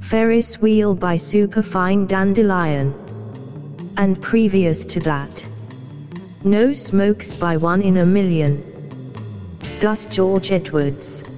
Ferris Wheel by Superfine Dandelion. And previous to that, No Smokes by One in a Million. Thus George Edwards.